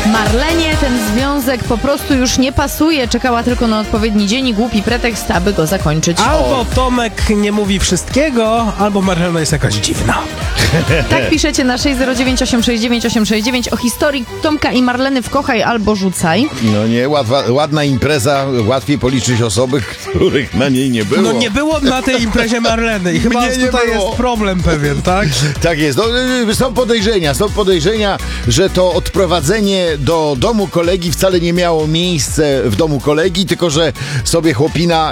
Marlenie ten związek po prostu już nie pasuje. Czekała tylko na odpowiedni dzień i głupi pretekst, aby go zakończyć. Albo Tomek nie mówi wszystkiego, albo Marlena jest jakaś dziwna. Tak piszecie na 609 869 869 o historii Tomka i Marleny w Kochaj albo Rzucaj. No nie, ładna impreza, łatwiej policzyć osoby, których na niej nie było. No nie było na tej imprezie Marleny i chyba Mnie nie tutaj było. jest problem pewien, tak? Tak jest. No, są podejrzenia, że to odprowadzenie do domu kolegi wcale nie miało miejsca w domu kolegi, tylko że sobie chłopina